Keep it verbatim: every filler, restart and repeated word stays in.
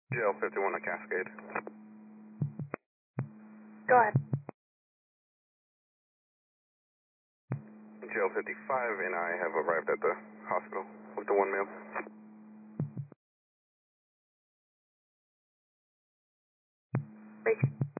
G L fifty-one to Cascade. Go ahead. G L fifty-five and I have arrived at the hospital with the one male. Break.